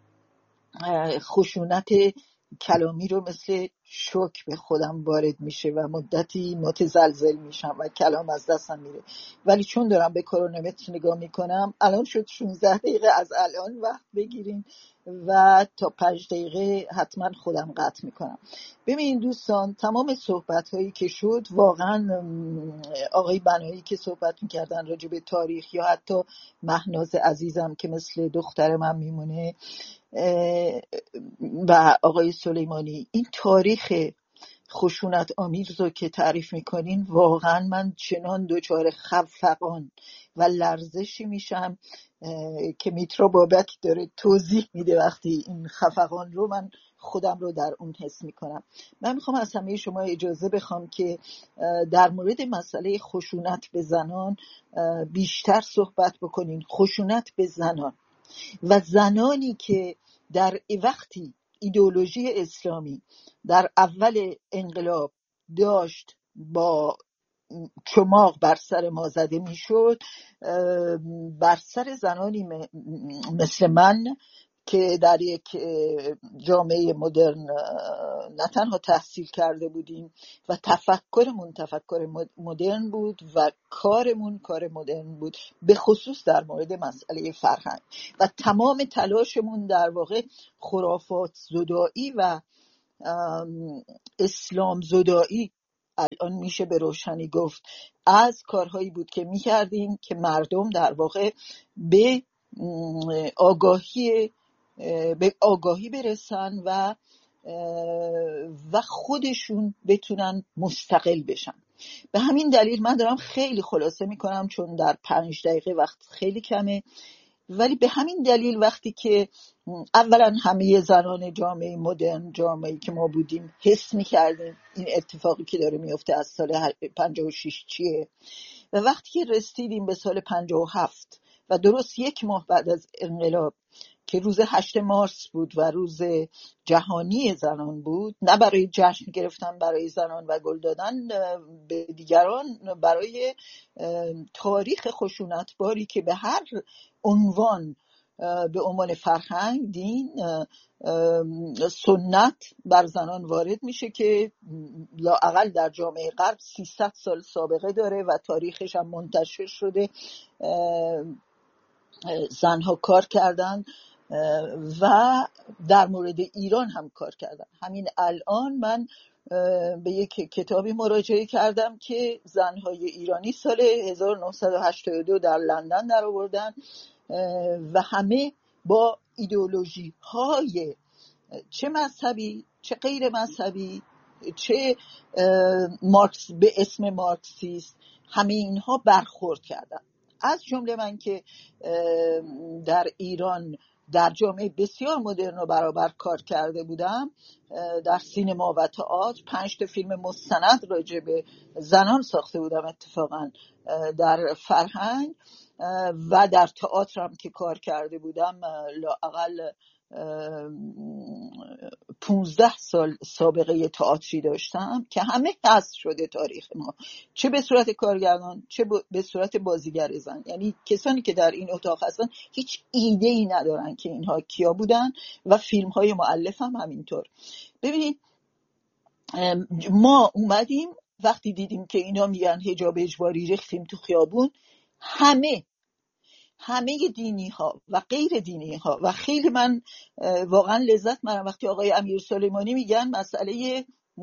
خشونت کلامی رو مثل شوک به خودم وارد میشه و مدتی متزلزل میشم و کلام از دستم میره. ولی چون دارم به کرونومتر نگاه میکنم، الان شد شانزده دقیقه، از الان وقت بگیرین و تا پنج دقیقه حتما خودم قطع میکنم. ببینید دوستان، تمام صحبت هایی که شد، واقعا آقای بنایی که صحبت میکردن راجع به تاریخ، یا حتی مهناز عزیزم که مثل دختر من میمونه، و آقای سلیمانی، این تاریخ خشونت آمیز رو که تعریف میکنین، واقعا من چنان دچار خفقان و لرزشی میشم که میترا بابک داره توضیح میده وقتی این خفقان رو من خودم رو در اون حس میکنم. من میخوام از همه شما اجازه بخوام که در مورد مسئله خشونت به زنان بیشتر صحبت بکنین. خشونت به زنان و زنانی که در وقتی ایدئولوژی اسلامی در اول انقلاب داشت با چماق بر سر ما زده میشد، بر سر زنانی مثل من که در یک جامعه مدرن نه تنها تحصیل کرده بودیم و تفکرمون تفکر مدرن بود و کارمون کار مدرن بود، به خصوص در مورد مسئله فرهنگ، و تمام تلاشمون در واقع خرافات زدایی و اسلام زدایی الان میشه به روشنی گفت از کارهایی بود که میکردیم که مردم در واقع به آگاهی به آگاهی برسن و و خودشون بتونن مستقل بشن. به همین دلیل من دارم خیلی خلاصه میکنم چون در پنج دقیقه وقت خیلی کمه، ولی به همین دلیل وقتی که اولا همه زنان جامعه مدرن، جامعه‌ای که ما بودیم، حس میکردیم این اتفاقی که داره میفته از سال پنجاه و شش چیه، و وقتی که رسیدیم به سال پنجاه و هفت و درست یک ماه بعد از انقلاب که روز هشتم مارس بود و روز جهانی زنان بود، نه برای جشن گرفتن برای زنان و گل دادن به دیگران، برای تاریخ خشونتباری که به هر عنوان، به عنوان فرهنگ، دین، سنت بر زنان وارد میشه که لااقل در جامعه غرب سیصد سال سابقه داره و تاریخش هم منتشر شده. زنها کار کردن و در مورد ایران هم کار کردن. همین الان من به یک کتابی مراجعه کردم که زنهای ایرانی سال هزار و نهصد و هشتاد و دو در لندن در آوردن و همه با ایدئولوژی های چه مذهبی چه غیر مذهبی چه مارکس به اسم مارکسیست، همه اینها برخورد کردن. از جمله من که در ایران در جامعه بسیار مدرن و برابر کار کرده بودم، در سینما و تئاتر پنج تا فیلم مستند راجع به زنان ساخته بودم اتفاقا در فرهنگ، و در تئاتر هم که کار کرده بودم لااقل پونزده سال سابقه تئاتری داشتم که همه حذف شده تاریخ ما، چه به صورت کارگردان چه به صورت بازیگر زن. یعنی کسانی که در این اتاق هستن هیچ ایده ای ندارن که اینها کیا بودن و فیلم های مؤلف هم همینطور. ببینید ما اومدیم وقتی دیدیم که اینا میگن حجاب اجباری، ریختیم تو خیابون، همه همه دینی ها و غیر دینی ها، و خیلی من واقعا لذت میبرم وقتی آقای امیر سلیمانی میگن مسئله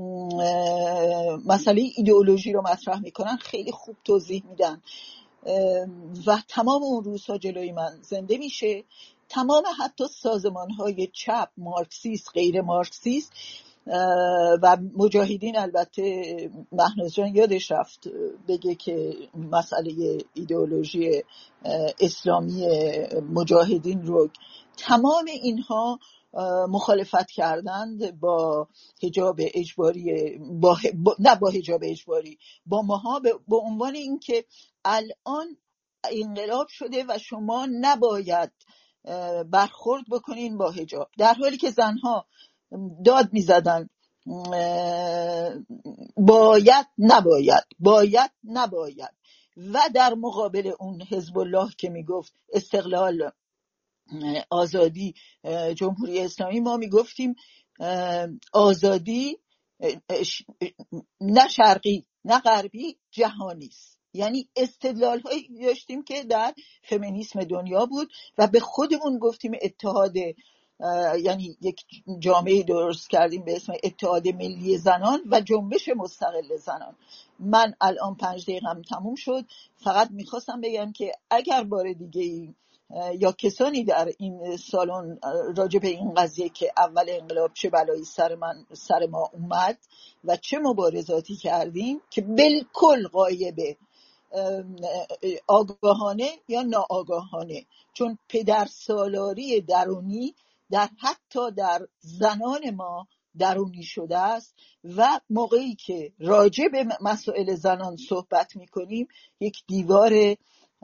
مسئله ایدئولوژی رو مطرح میکنن، خیلی خوب توضیح میدن و تمام اون روزها جلوی من زنده میشه. تمام حتی سازمان های چپ، مارکسیست، غیر مارکسیست و مجاهدین، البته مهناز جان یادش رفت بگه که مسئله ایدئولوژی اسلامی مجاهدین رو، تمام اینها مخالفت کردند با حجاب اجباری، با, با نه با حجاب اجباری، با ماها، به عنوان اینکه الان انقلاب شده و شما نباید برخورد بکنین با حجاب، در حالی که زنها داد میزدن باید نباید باید نباید، و در مقابل اون حزب الله که میگفت استقلال، آزادی، جمهوری اسلامی، ما میگفتیم آزادی نه شرقی نه غربی، جهانی است. یعنی استدلال هایی داشتیم که در فمینیسم دنیا بود و به خودمون گفتیم اتحاد، یعنی یک جامعه درست کردیم به اسم اتحاد ملی زنان و جنبش مستقل زنان. من الان پنج دقیقم تموم شد، فقط میخواستم بگم که اگر بار دیگه ای یا کسانی در این سالن راجع به این قضیه که اول انقلاب چه بلایی سر من سر ما اومد و چه مبارزاتی کردیم که بالکل غایبه، آگاهانه یا ناآگاهانه، چون پدرسالاری درونی در حتی در زنان ما درونی شده است و موقعی که راجع به مسائل زنان صحبت میکنیم یک دیوار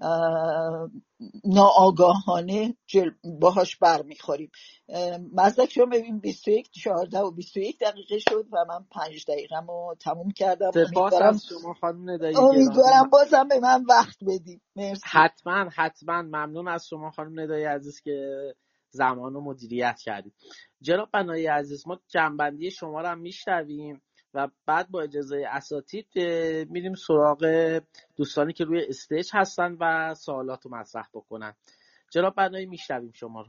ناآگاهانه باهاش برمیخوریم. مزدک شما ببین بیست و یک چهارده و بیست و یک دقیقه شد و من پنج دقیقه رو تموم کردم. سپاس از شما خانم ندایی، امیدوارم بازم به من وقت بدید. مرسی. حتما حتما ممنون از شما خانم ندایی عزیز که زمان رو مدیریت کردید. جناب بنایی عزیز، ما جنبندی شما رو هم میشنویم و بعد با اجازه اساتید میریم سراغ دوستانی که روی استیج هستن و سوالات رو مطرح بکنن. جناب بنایی میشنویم شما رو.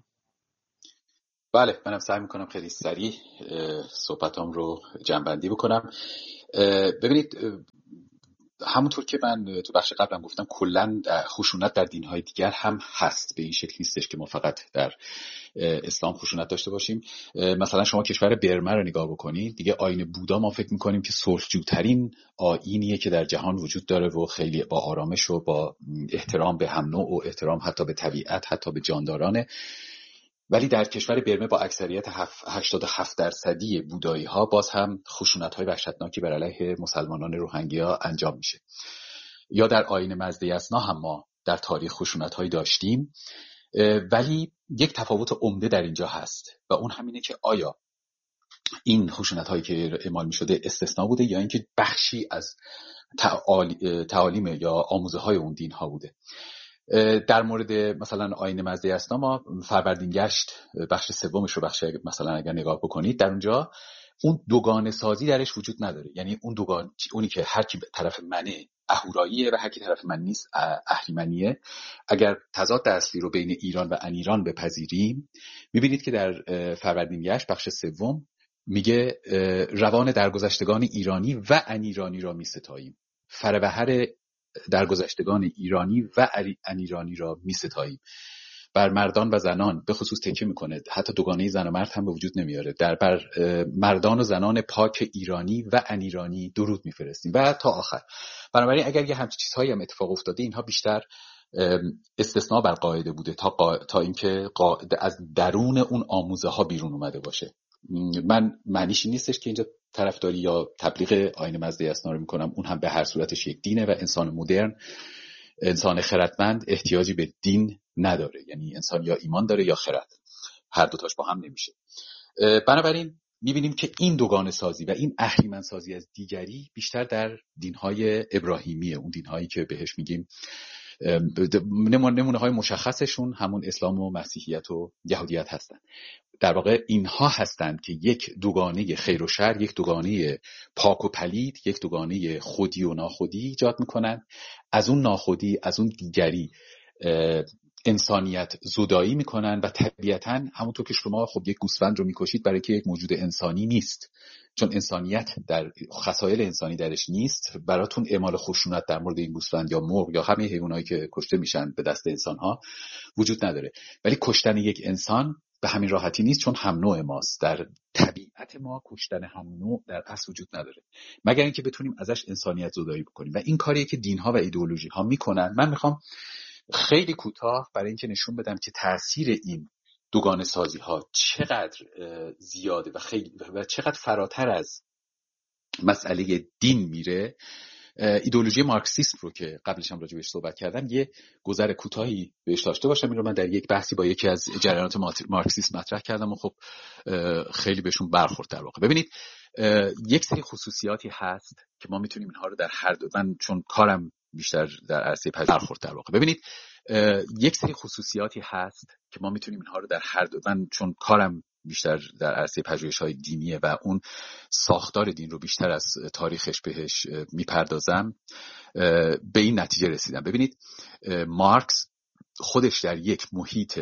بله، منم سعی میکنم خیلی سریع صحبتام رو جمع‌بندی بکنم. ببینید، همونطور که من تو بخش قبلم گفتم، کلا خشونت در دین‌های دیگر هم هست. به این شکل نیستش که ما فقط در اسلام خشونت داشته باشیم. مثلا شما کشور برما رو نگاه بکنید، دیگه آیین بودا ما فکر میکنیم که صلح‌جوترین آیینیه که در جهان وجود داره و خیلی با آرامش و با احترام به هم نوع و احترام حتی به طبیعت، حتی به جاندارانه. ولی در کشور برما با اکثریت هشتاد و هفت درصدی بودایی ها باز هم خشونت های وحشتناکی بر علیه مسلمانان روهینگیا انجام میشه. یا در آیین مزد یسنا هم ما در تاریخ خشونت هایی داشتیم، ولی یک تفاوت عمده در اینجا هست و اون همینه که آیا این خشونت هایی که اعمال می شده استثناء بوده یا اینکه بخشی از تعالیم یا آموزه های اون دین ها بوده. در مورد مثلا آیین مزد یسنا ما فروردینگشت بخش سومش رو، بخش مثلا اگر نگاه بکنید، در اونجا اون دوگانه سازی درش وجود نداره. یعنی اون دوگان، اونی که هر کی طرف منه اهوراییه و هر کی طرف من نیست اهریمنیه. اگر تضاد اصلی رو بین ایران و انیران بپذیریم، میبینید که در فروردینگشت بخش سوم میگه روان درگذشتگان ایرانی و انیرانی را میستاییم، فربهر درگذشتگان ایرانی و انیرانی را میستاییم. بر مردان و زنان به خصوص تکیه میکنه، حتی دوگانه زن و مرد هم به وجود نمیاره. در بر مردان و زنان پاک ایرانی و انیرانی درود میفرستیم و تا آخر. بنابراین اگر یه همچین چیزهایی هم اتفاق افتاده، اینها بیشتر استثناء بر قاعده بوده تا قا... تا اینکه قاعده از درون اون آموزه ها بیرون اومده باشه. من معنیش نیستش که اینجا طرفداری یا تبلیغ آیین مزد یسنا رو میکنم، اون هم به هر صورتش یک دینه و انسان مدرن، انسان خردمند احتیاجی به دین نداره. یعنی انسان یا ایمان داره یا خرد، هر دوتاش با هم نمیشه. بنابراین میبینیم که این دوگانه سازی و این اهریمن سازی از دیگری بیشتر در دینهای ابراهیمیه، اون دینهایی که بهش میگیم نمونه های مشخصشون همون اسلام و مسیحیت و یهودیت هستن. در واقع اینها هستند که یک دوگانه خیر و شر، یک دوگانه پاک و پلید، یک دوگانه خودی و ناخودی ایجاد میکنن. از اون ناخودی، از اون دیگری انسانیت زدایی میکنن و طبیعتاً همونطور که شما خب یک گوسفند رو میکشید برای که یک موجود انسانی نیست، چون انسانیت در خصایل انسانی درش نیست، براتون اعمال خشونت در مورد این گوسفند یا مرغ یا همه حیوانایی که کشته میشن به دست انسانها وجود نداره. ولی کشتن یک انسان به همین راحتی نیست، چون هم نوع ماست. در طبیعت ما کشتن هم نوع در اصل وجود نداره، مگر اینکه بتونیم ازش انسانیت زدایی بکنیم و این کاریه که دین‌ها و ایدئولوژی‌ها میکنن. من میخوام خیلی کوتاه برای اینکه نشون بدم که تأثیر این دوگانه سازی ها چقدر زیاده و خیلی و چقدر فراتر از مسئله دین میره، ایدئولوژی مارکسیسم رو که قبلش هم راجع بهش صحبت کردم یه گذر کوتاهی بهش داشته باشم. این رو من در یک بحثی با یکی از جریانات مارکسیسم مطرح کردم و خب خیلی بهشون برخورد. در واقع ببینید، یک سری خصوصیاتی هست که ما میتونیم اینها رو در هر دو، من چون کارم بیشتر در عرصه پژوهش برخورد در واقع ببینید یک سری خصوصیاتی هست که ما میتونیم اینها رو در هر دو، من چون کارم بیشتر در عرصه پژوهش‌های دینیه و اون ساختار دین رو بیشتر از تاریخش بهش میپردازم، به این نتیجه رسیدم. ببینید، مارکس خودش در یک محیط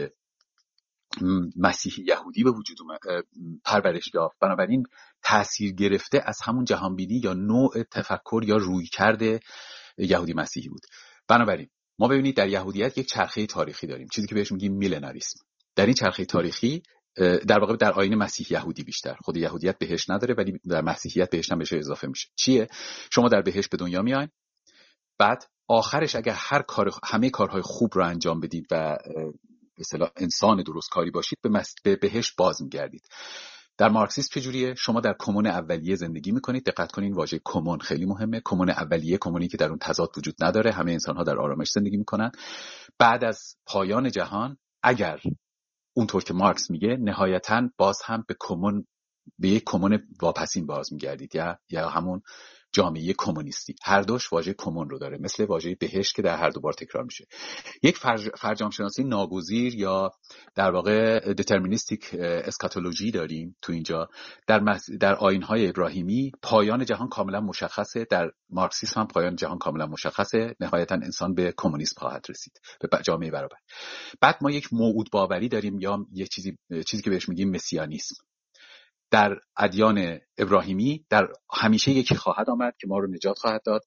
مسیحی یهودی به وجود پرورش یافت، بنابراین تأثیر گرفته از همون جهانبینی یا نوع تفکر یا رویکرد یهودی مسیحی بود. بنابراین ما ببینید در یهودیت یک چرخه تاریخی داریم، چیزی که بهش میگیم میلناریسم. در این چرخه تاریخی در واقع در آیین مسیح یهودی بیشتر، خود یهودیت بهش نداره ولی در مسیحیت بهش هم بهش اضافه میشه. چیه؟ شما در بهش به دنیا میاین، بعد آخرش اگر هر کار همه کارهای خوب رو انجام بدید و به اصطلاح انسان درست کاری باشید به, مس... به بهشت باز میگردید. در مارکسیسم چجوریه؟ شما در کمون اولیه زندگی میکنید. دقت کنین، واژه کمون خیلی مهمه. کمون اولیه، کمونی که در اون تضاد وجود نداره، همه انسان‌ها در آرامش زندگی میکنن. بعد از پایان جهان اگر اونطور که مارکس میگه نهایتاً باز هم به کمون، به یک کمون واپسین باز میگردید یا یا همون جامعه کمونیستی. هر دوش واژه کمون رو داره، مثل واژه بهشت که در هر دو بار تکرار میشه. یک فرج... فرجام شناسی ناگزیر یا در واقع دترمینیستیک اسکاتولوژی داریم تو اینجا. در مز... در آیین‌های ابراهیمی پایان جهان کاملا مشخصه، در مارکسیسم هم پایان جهان کاملا مشخصه، نهایتا انسان به کمونیسم خواهد رسید، به جامعه برابر. بعد ما یک موعود باوری داریم یا یک چیزی چیزی که بهش میگیم مسیانیسم. در ادیان ابراهیمی در همیشه یکی خواهد آمد که ما رو نجات خواهد داد